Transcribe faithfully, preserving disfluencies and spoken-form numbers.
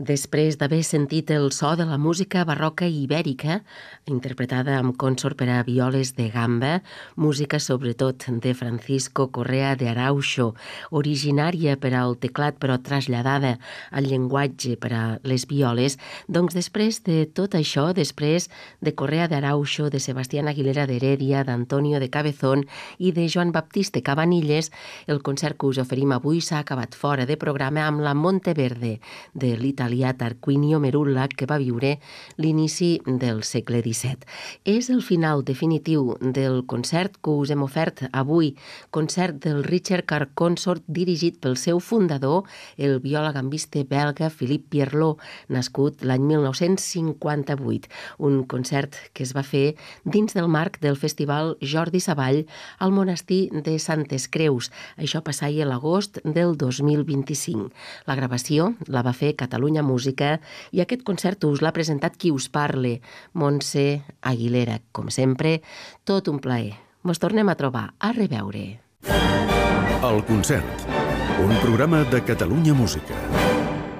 Després d'haver sentit el so de la música barroca ibèrica, interpretada amb consort per a violes de gamba, música sobretot de Francisco Correa de Arauxo, originària per al teclat però traslladada al llenguatge per a les violes, doncs després de tot això, després de Correa de Arauxo, de Sebastián Aguilera d'Heredia, d'Antonio de Cabezón i de Joan Baptiste Cabanilles, el concert que us oferim avui s'ha acabat fora de programa amb la Monteverde de l'italià Tarquinio Merulla, que va viure l'inici del segle disset. És el final definitiu del concert que us hem ofert avui, concert del Richard Carr Consort dirigit pel seu fundador, el viola-gambista belga Philippe Pierlot, nascut l'any mil nou-cents cinquanta-vuit. Un concert que es va fer dins del marc del Festival Jordi Savall al monestir de Santes Creus. Això passaria l'agost del dos mil vint-i-cinc. La gravació la va fer Catalunya Música i aquest concert us l'ha presentat qui us parle, Montse Aguilera. Com sempre, tot un plaer. Mos tornem a trobar. A reveure. El concert, un programa de Catalunya Música.